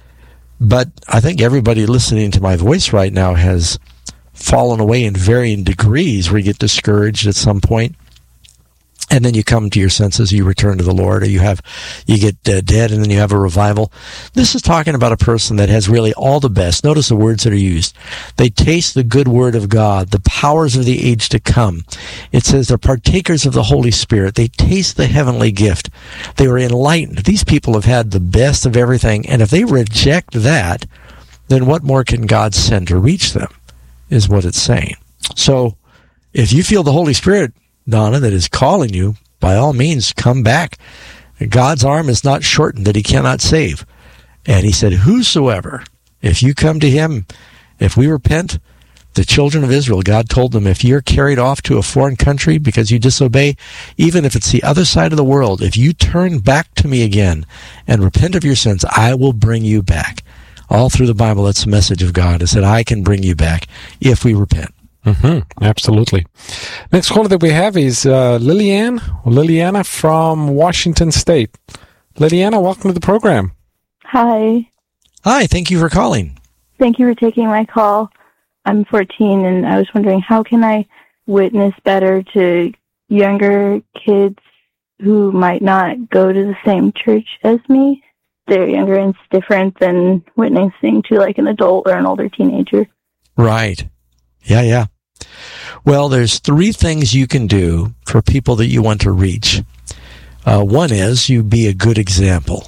But I think everybody listening to my voice right now has fallen away in varying degrees, where you get discouraged at some point, and then you come to your senses, you return to the Lord, or you have, you get uh, dead, and then you have a revival. This is talking about a person that has really all the best. Notice the words that are used. They taste the good word of God, the powers of the age to come. It says they're partakers of the Holy Spirit. They taste the heavenly gift. They were enlightened. These people have had the best of everything, and if they reject that, then what more can God send to reach them, is what it's saying. So, if you feel the Holy Spirit, Donna, that is calling you, by all means, come back. God's arm is not shortened that He cannot save. And He said, whosoever, if you come to Him, if we repent, the children of Israel, God told them, if you're carried off to a foreign country because you disobey, even if it's the other side of the world, if you turn back to me again and repent of your sins, I will bring you back. All through the Bible, that's the message of God, is that I can bring you back if we repent. Mm-hmm. Absolutely. Next caller that we have is uh, Liliane, or Liliana from Washington State. Liliana, welcome to the program. Hi. Hi, thank you for calling. Thank you for taking my call. I'm fourteen, and I was wondering, how can I witness better to younger kids who might not go to the same church as me? They're younger, and it's different than witnessing to like an adult or an older teenager. Right. Yeah, yeah. Well, there's three things you can do for people that you want to reach. Uh, one is you be a good example.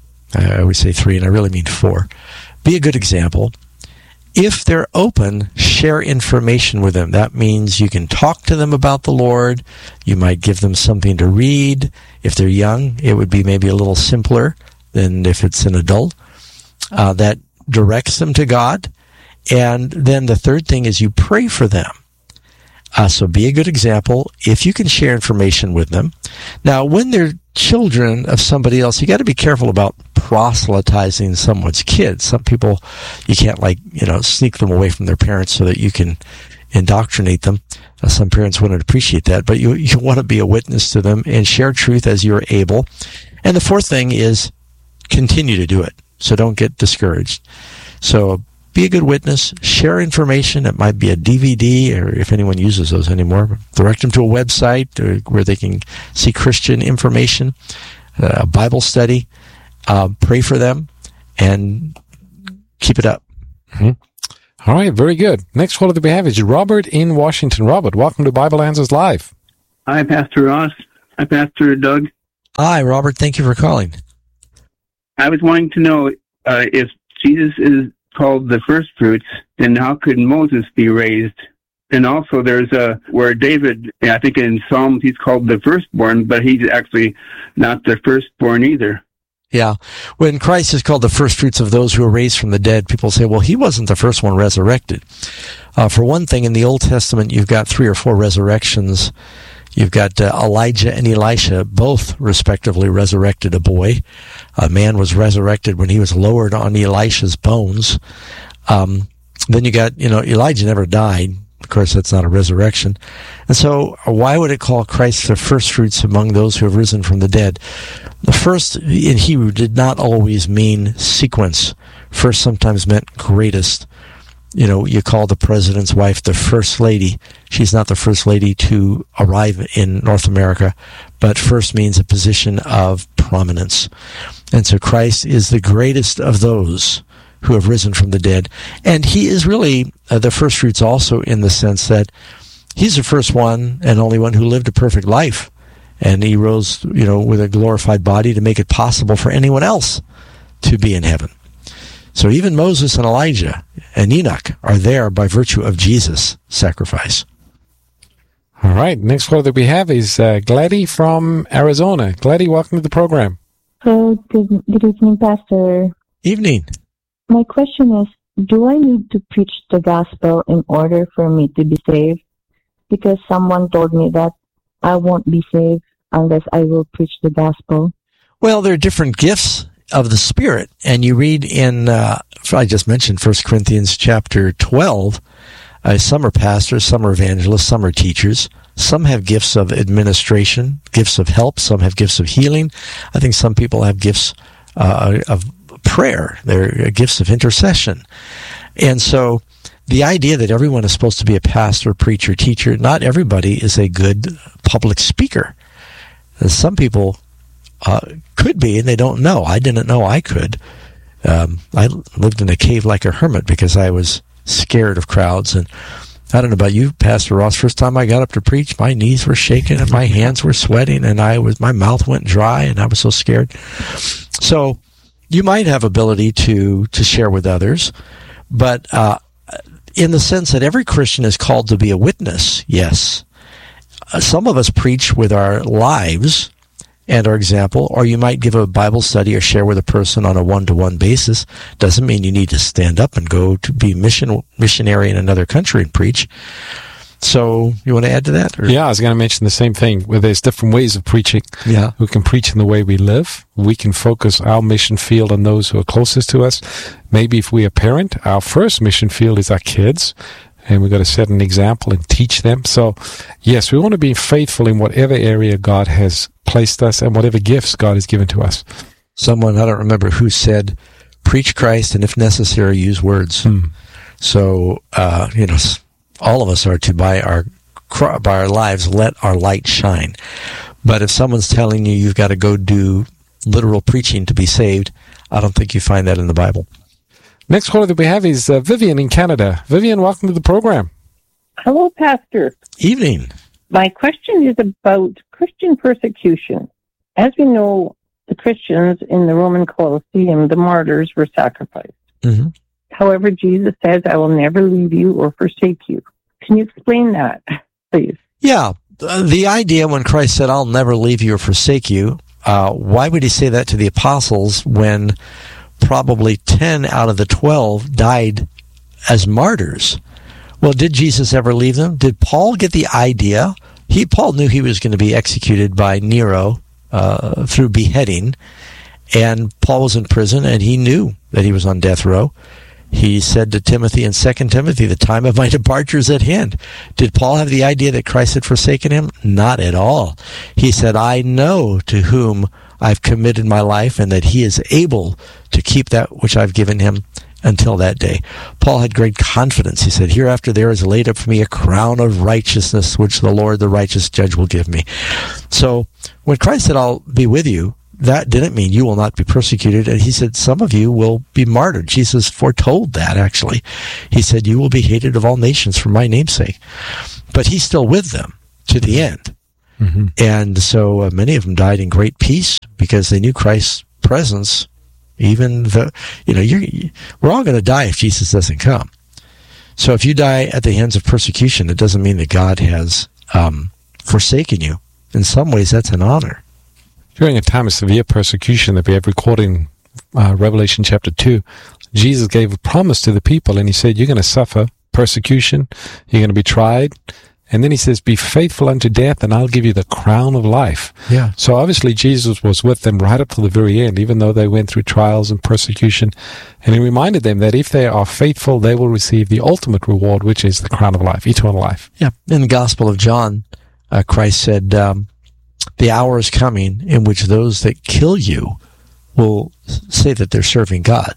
I always say three, and I really mean four. Be a good example. If they're open, share information with them. That means you can talk to them about the Lord. You might give them something to read. If they're young, it would be maybe a little simpler than if it's an adult. Uh, that directs them to God. And then the third thing is you pray for them. Uh, so be a good example if you can share information with them. Now, when they're children of somebody else, you got to be careful about proselytizing someone's kids. Some people, you can't like, you know, sneak them away from their parents so that you can indoctrinate them. Uh, some parents wouldn't appreciate that, but you, you want to be a witness to them and share truth as you're able. And the fourth thing is continue to do it. So don't get discouraged. So be a good witness, share information. It might be a D V D, or if anyone uses those anymore, direct them to a website or where they can see Christian information, a Bible study, uh, pray for them, and keep it up. Mm-hmm. All right, very good. Next caller that we have is Robert in Washington. Robert, welcome to Bible Answers Live. Hi, Pastor Ross. Hi, Pastor Doug. Hi, Robert. Thank you for calling. I was wanting to know uh, if Jesus is called the first fruits, then how could Moses be raised? And also there's a, where David, I think in Psalms, he's called the firstborn, but he's actually not the firstborn either. Yeah. When Christ is called the first fruits of those who are raised from the dead, people say, well, he wasn't the first one resurrected. Uh, for one thing, in the Old Testament, you've got three or four resurrections. You've got uh, Elijah and Elisha, both respectively resurrected a boy. A man was resurrected when he was lowered on Elisha's bones. Um, then you got, you know, Elijah never died. Of course, that's not a resurrection. And so why would it call Christ the first fruits among those who have risen from the dead? The first in Hebrew did not always mean sequence. First sometimes meant greatest. You know, you call the president's wife the first lady. She's not the first lady to arrive in North America, but first means a position of prominence. And so Christ is the greatest of those who have risen from the dead. And he is really uh, the first fruits also in the sense that he's the first one and only one who lived a perfect life. And he rose, you know, with a glorified body to make it possible for anyone else to be in heaven. So even Moses and Elijah and Enoch are there by virtue of Jesus' sacrifice. All right. Next caller that we have is uh, Gladys from Arizona. Gladys, welcome to the program. Hello, good, good evening, Pastor. Evening. My question is, do I need to preach the gospel in order for me to be saved? Because someone told me that I won't be saved unless I will preach the gospel. Well, there are different gifts of the Spirit. And you read in, uh, I just mentioned First Corinthians chapter twelve, uh, some are pastors, some are evangelists, some are teachers. Some have gifts of administration, gifts of help. Some have gifts of healing. I think some people have gifts uh, of prayer. They're gifts of intercession. And so the idea that everyone is supposed to be a pastor, preacher, teacher, not everybody is a good public speaker. Some people uh, could be, and they don't know. I didn't know I could. Um, I lived in a cave like a hermit because I was scared of crowds. And I don't know about you, Pastor Ross. First time I got up to preach, my knees were shaking and my hands were sweating, and I was my mouth went dry, and I was so scared. So you might have ability to to share with others, but uh, in the sense that every Christian is called to be a witness, yes. Uh, some of us preach with our lives and our example, or you might give a Bible study or share with a person on a one-to-one basis. Doesn't mean you need to stand up and go to be mission missionary in another country and preach. So you want to add to that? Or? Yeah, I was going to mention the same thing, where there's different ways of preaching. Yeah. We can preach in the way we live. We can focus our mission field on those who are closest to us. Maybe if we're a parent, our first mission field is our kids, and we've got to set an example and teach them. So, yes, we want to be faithful in whatever area God has placed us and whatever gifts God has given to us. Someone, I don't remember who said, preach Christ, and if necessary, use words. Hmm. So, uh, you know, all of us are to, by our by our lives, let our light shine. But if someone's telling you you've got to go do literal preaching to be saved, I don't think you find that in the Bible. Next caller that we have is uh, Vivian in Canada. Vivian, welcome to the program. Hello, Pastor. Evening. My question is about Christian persecution. As we know, the Christians in the Roman Colosseum, the martyrs, were sacrificed. Mm-hmm. However, Jesus says, I will never leave you or forsake you. Can you explain that, please? Yeah. The idea when Christ said, I'll never leave you or forsake you, uh, why would he say that to the apostles when probably ten out of the twelve died as martyrs? Well, did Jesus ever leave them? Did Paul get the idea? He Paul knew he was going to be executed by Nero uh, through beheading. And Paul was in prison, and he knew that he was on death row. He said to Timothy in Second Timothy, the time of my departure is at hand. Did Paul have the idea that Christ had forsaken him? Not at all. He said, I know to whom I've committed my life, and that he is able to keep that which I've given him until that day. Paul had great confidence. He said, hereafter there is laid up for me a crown of righteousness, which the Lord, the righteous judge, will give me. So when Christ said, I'll be with you, that didn't mean you will not be persecuted. And he said, some of you will be martyred. Jesus foretold that, actually. He said, you will be hated of all nations for my name's sake. But he's still with them to the end. Mm-hmm. And so uh, many of them died in great peace because they knew Christ's presence. Even the, you know, you're, you, we're all going to die if Jesus doesn't come. So if you die at the hands of persecution, it doesn't mean that God has um, forsaken you. In some ways, that's an honor. During a time of severe persecution that we have recorded in uh, Revelation chapter two, Jesus gave a promise to the people, and he said, you're going to suffer persecution, you're going to be tried, and then he says, be faithful unto death, and I'll give you the crown of life. Yeah. So obviously Jesus was with them right up to the very end, even though they went through trials and persecution, and he reminded them that if they are faithful, they will receive the ultimate reward, which is the crown of life, eternal life. Yeah. In the Gospel of John, uh, Christ said, um, the hour is coming in which those that kill you will say that they're serving God.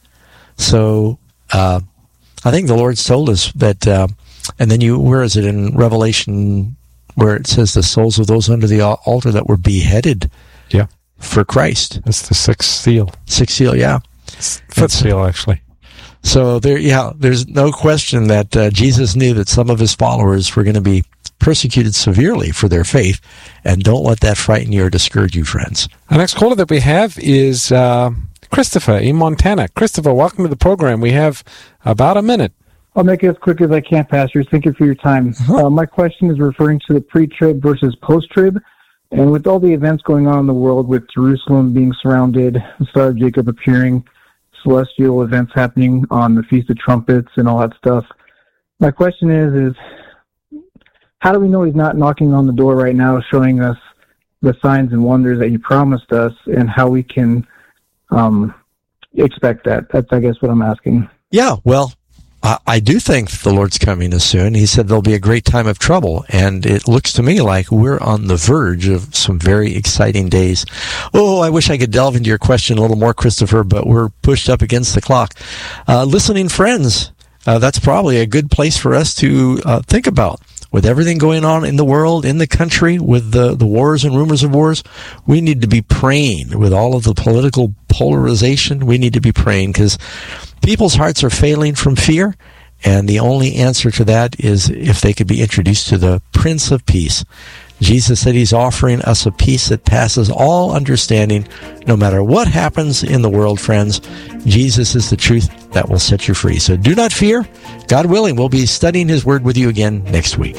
So uh, I think the Lord's told us that, uh, and then you, where is it in Revelation where it says the souls of those under the altar that were beheaded yeah. for Christ? That's the sixth seal. Sixth seal, yeah. Fifth seal, actually. So there, yeah, there's no question that uh, Jesus knew that some of his followers were going to be persecuted severely for their faith, and don't let that frighten you or discourage you, friends. Our next caller that we have is uh, Christopher in Montana. Christopher, welcome to the program. We have about a minute. I'll make it as quick as I can, Pastor. Thank you for your time. Uh-huh. Uh, my question is referring to the pre-trib versus post-trib, and with all the events going on in the world, with Jerusalem being surrounded, the Star of Jacob appearing, celestial events happening on the Feast of Trumpets and all that stuff. My question is, is how do we know he's not knocking on the door right now, showing us the signs and wonders that he promised us, and how we can um, expect that? That's, I guess, what I'm asking. Yeah, well, I, I do think the Lord's coming as soon. He said there'll be a great time of trouble, and it looks to me like we're on the verge of some very exciting days. Oh, I wish I could delve into your question a little more, Christopher, but we're pushed up against the clock. Uh, listening friends, uh, that's probably a good place for us to uh, think about. With everything going on in the world, in the country, with the, the wars and rumors of wars, we need to be praying. With all of the political polarization, we need to be praying, because people's hearts are failing from fear, and the only answer to that is if they could be introduced to the Prince of Peace. Jesus said he's offering us a peace that passes all understanding. No matter what happens in the world, friends, Jesus is the truth that will set you free. So do not fear. God willing, we'll be studying his word with you again next week.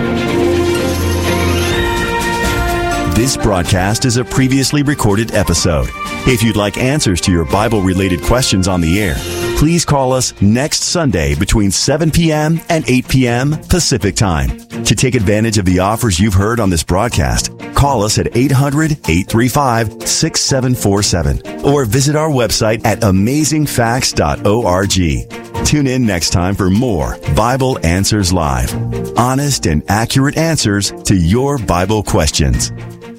This broadcast is a previously recorded episode. If you'd like answers to your Bible-related questions on the air, please call us next Sunday between seven p.m. and eight p.m. Pacific Time. To take advantage of the offers you've heard on this broadcast, call us at eight hundred, eight three five, six seven four seven or visit our website at amazing facts dot org. Tune in next time for more Bible Answers Live. Honest and accurate answers to your Bible questions.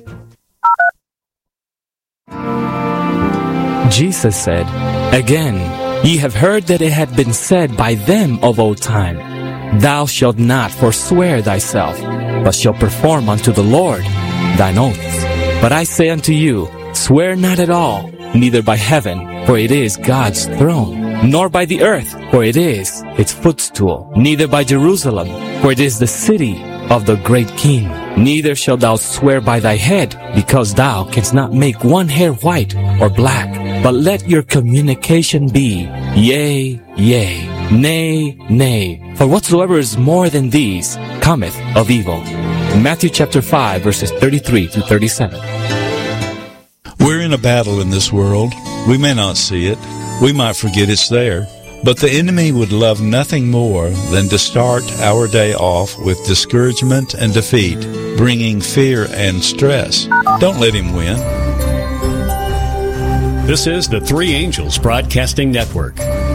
Jesus said, "Again, ye have heard that it had been said by them of old time, Thou shalt not forswear thyself, but shalt perform unto the Lord thine oaths. But I say unto you, swear not at all, neither by heaven, for it is God's throne, nor by the earth, for it is its footstool, neither by Jerusalem, for it is the city of the great King. Neither shalt thou swear by thy head, because thou canst not make one hair white or black. But let your communication be, yea, yea, nay, nay. For whatsoever is more than these cometh of evil." Matthew chapter five, verses thirty-three to thirty-seven. We're in a battle in this world. We may not see it. We might forget it's there. But the enemy would love nothing more than to start our day off with discouragement and defeat, bringing fear and stress. Don't let him win. This is the Three Angels Broadcasting Network.